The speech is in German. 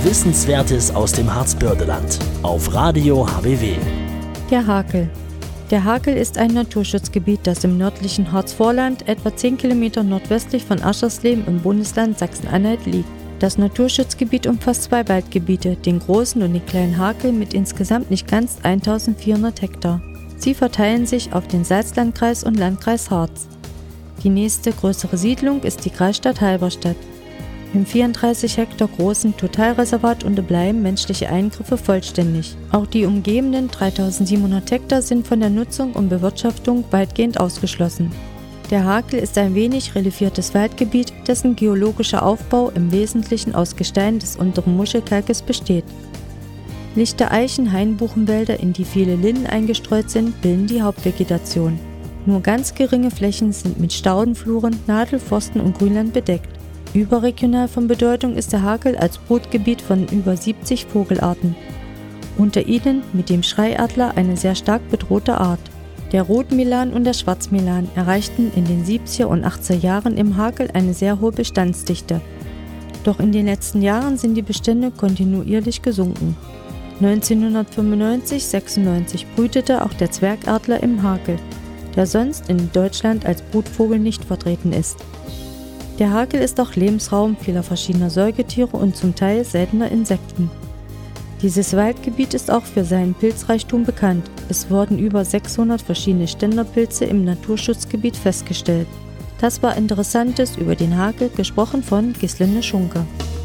Wissenswertes aus dem Harzbördeland auf Radio HBW. Der Hakel. Der Hakel ist ein Naturschutzgebiet, das im nördlichen Harzvorland, etwa 10 Kilometer nordwestlich von Aschersleben im Bundesland Sachsen-Anhalt liegt. Das Naturschutzgebiet umfasst 2 Waldgebiete, den großen und den kleinen Hakel mit insgesamt nicht ganz 1400 Hektar. Sie verteilen sich auf den Salzlandkreis und Landkreis Harz. Die nächste größere Siedlung ist die Kreisstadt Halberstadt. Im 34 Hektar großen Totalreservat unterbleiben menschliche Eingriffe vollständig. Auch die umgebenden 3700 Hektar sind von der Nutzung und Bewirtschaftung weitgehend ausgeschlossen. Der Hakel ist ein wenig reliefiertes Waldgebiet, dessen geologischer Aufbau im Wesentlichen aus Gestein des unteren Muschelkalkes besteht. Lichte Eichen-, Hainbuchenwälder, in die viele Linden eingestreut sind, bilden die Hauptvegetation. Nur ganz geringe Flächen sind mit Staudenfluren, Nadelforsten und Grünland bedeckt. Überregional von Bedeutung ist der Hakel als Brutgebiet von über 70 Vogelarten. Unter ihnen mit dem Schreiadler eine sehr stark bedrohte Art. Der Rotmilan und der Schwarzmilan erreichten in den 70er und 80er Jahren im Hakel eine sehr hohe Bestandsdichte. Doch in den letzten Jahren sind die Bestände kontinuierlich gesunken. 1995/96 brütete auch der Zwergadler im Hakel, der sonst in Deutschland als Brutvogel nicht vertreten ist. Der Hakel ist auch Lebensraum vieler verschiedener Säugetiere und zum Teil seltener Insekten. Dieses Waldgebiet ist auch für seinen Pilzreichtum bekannt. Es wurden über 600 verschiedene Ständerpilze im Naturschutzgebiet festgestellt. Das war Interessantes über den Hakel, gesprochen von Gislinde Schunke.